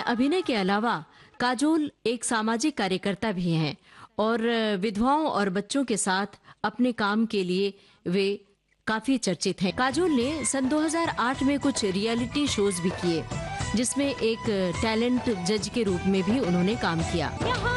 अभिनय के अलावा काजोल एक सामाजिक कार्यकर्ता भी हैं और विधवाओं और बच्चों के साथ अपने काम के लिए वे काफी चर्चित हैं। काजोल ने सन 2008 में कुछ रियलिटी शोज भी किए, जिसमें एक टैलेंट जज के रूप में भी उन्होंने काम किया।